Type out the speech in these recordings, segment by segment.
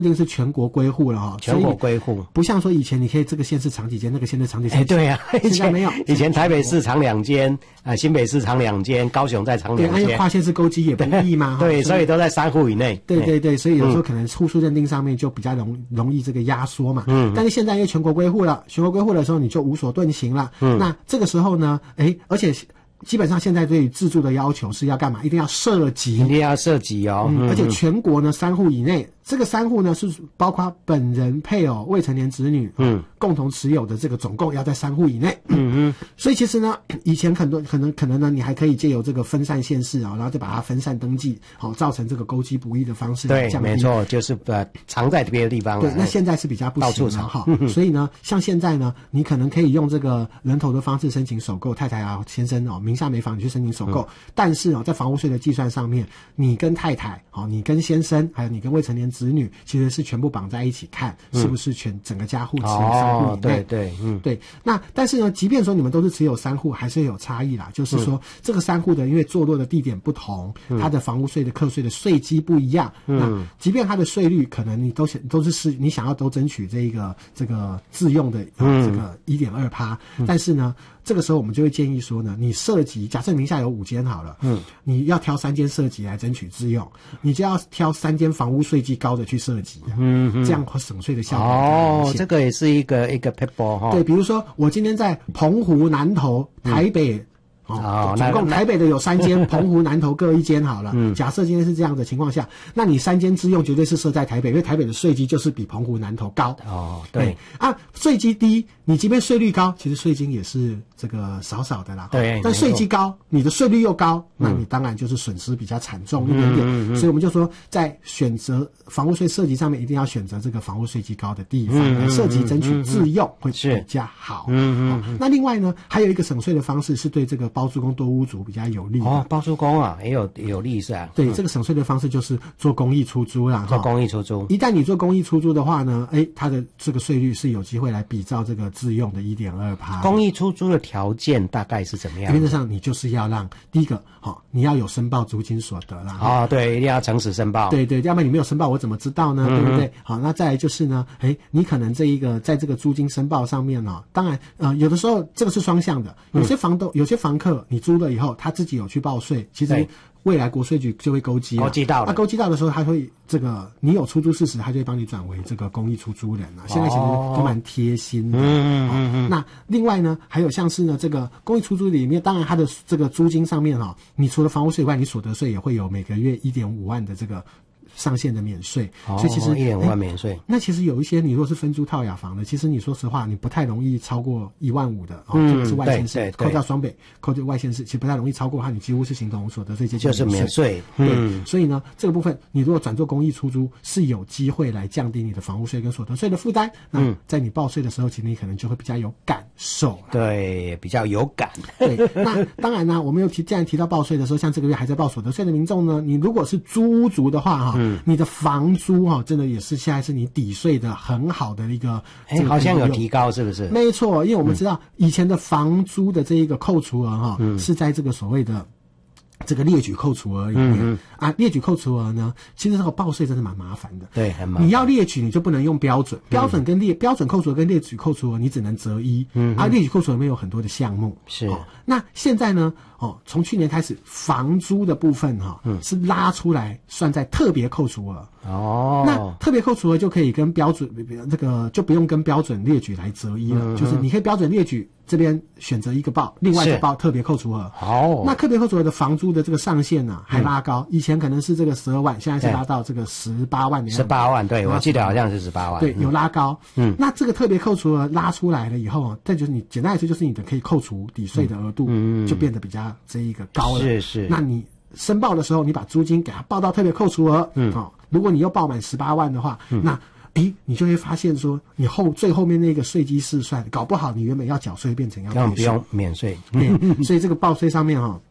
一定是全国归户了哈， 全国归户， 不像说以前你可以这个县市藏几间，那个县市藏几间。 对啊， 现在没有。 以前台北市藏2间，新北市藏2间，高雄再藏2间。 对，跨县市勾稽也不易嘛。 对，所以都在3户以内。 对，所以有时候可能户数认定上面就比较容易这个压缩嘛。但是现在因为全国归户了，全国归户的时候你就无所遁形了。那这个时候呢，而且基本上现在对于自住的要求是要干嘛？一定要涉及， 一定要涉及哦。 而且全国呢3户以内，这个3户呢是包括本人、配偶、未成年子女，共同持有的这个总共要在3户以内。所以其实呢，以前很多可能呢，你还可以借由这个分散县市然后再把它分散登记，造成这个勾稽不义的方式。 对，没错，就是藏在别的地方了。 对，那现在是比较不行了哈。所以呢，像现在呢，你可能可以用这个人头的方式申请首购，太太啊、先生名下没房你去申请首购，但是在房屋税的计算上面，你跟太太你跟先生还有你跟未成年子女其实是全部绑在一起看，是不是整个家户持有3户以内。对。那但是呢，即便说你们都是持有3户，还是有差异啦。就是说这个3户的因为坐落的地点不同，它的房屋税的课税的税基不一样。那即便它的税率可能你都是你想要都争取这个自用的这个1.2%，但是呢，这个时候我们就会建议说呢，你涉及假设名下有5间好了，你要挑3间涉及来争取自用，你就要挑3间房屋税基高的去涉及，这样会省税的效果。 这个也是一个 pitfall 哈。 对，比如说我今天在澎湖、南投、台北。总共台北的有3间，澎湖、南投各1间好了。假设今天是这样的情况下，那你3间自用绝对是设在台北，因为台北的税基就是比澎湖、南投高。对税基低，你即便税率高，其实税金也是这个少的啦。对，但税基高，你的税率又高，那你当然就是损失比较惨重一点点。所以我们就说，在选择房屋税涉及上面，一定要选择这个房屋税基高的地方，涉及争取自用会比较好。那另外呢，还有一个省税的方式是对这个包租公多屋主比较有利的。 包租公啊，也有利是啊。 对，这个省税的方式就是做公益出租啦。 做公益出租， 一旦你做公益出租的话呢，它的这个税率是有机会来比照这个自用的1.2%。 公益出租的条件大概是怎么样？ 原则上你就是要让第一个，你要有申报租金所得啦。 对，一定要诚实申报。 对，要不然你没有申报，我怎么知道呢？对不对？好，那再来就是呢，你可能在这个租金申报上面呢，当然有的时候这个是双向的，有些房客你租了以后，他自己有去报税，其实未来国税局就会勾稽到了。勾稽到的时候，他会你有出租事实，他就会帮你转为这个公益出租人了。现在其实都蛮贴心的。那另外呢，还有像是呢，这个公益出租里面，当然它的这个租金上面你除了房屋税以外，你所得税也会有每个月1.5万的这个上限的免税，所以其实 1.5万免税。 那其实有一些你如果是分租套雅房的，其实你说实话，你不太容易超过1.5万的这个是外县市，扣掉双北，扣掉外县市，其实不太容易超过的话，你几乎是形同所得税就是免税。 对，所以呢，这个部分你如果转做公益出租，是有机会来降低你的房屋税跟所得税的负担。那在你报税的时候，其实你可能就会比较有感受。 对，比较有感。 对，那当然呢，我们既然提到报税的时候，像这个月还在报所得税的民众呢，你如果是租屋族的话你的房租真的也是现在是你抵税的很好的一个， 好像有提高是不是？ 没错，因为我们知道以前的房租的这一个扣除额是在这个所谓的这个列举扣除额里面列举扣除额呢，其实这个报税真的蛮麻烦的。 对，很麻烦。 你要列举，你就不能用标准，标准扣除额跟列举扣除额，你只能择一。列举扣除额里面有很多的项目。 是。 那现在呢？从去年开始，房租的部分是拉出来算在特别扣除额。那特别扣除额就可以跟标准这个就不用跟标准列举来择一了，就是你可以标准列举这边选择一个报，另外一个报特别扣除额。那特别扣除额的房租的这个上限还拉高，以前可能是这个12万，现在是拉到这个18万的样子。 18万，对，我记得好像是18万。 对，有拉高。那这个特别扣除额拉出来了以后，再就是你简单来说，就是你的可以扣除抵税的额度就变得比较这一个高了。 是。 那你申报的时候，你把租金给它报到特别扣除额，如果你又报满18万的话，那你就会发现说，你最后面那个税基试算，搞不好你原本要缴税变成要不用免税。 所以这个报税上面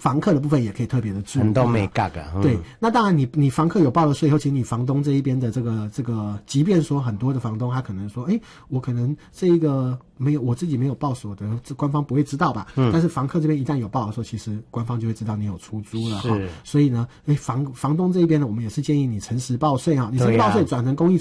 房客的部分也可以特别的注意。 很多没嘎啊。 对，那当然你房客有报了税以后，其实你房东这一边的这个，即便说很多的房东他可能说，我可能这一个没有我自己没有报所得，这官方不会知道吧？但是房客这边一旦有报的时候，其实官方就会知道你有出租了哈。所以呢，房东这一边呢，我们也是建议你诚实报税啊，你诚实报税转成公益